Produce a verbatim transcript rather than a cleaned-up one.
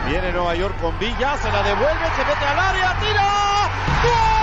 Viene Nueva York con Villa, se la devuelve, se mete al área, tira. ¡Gol!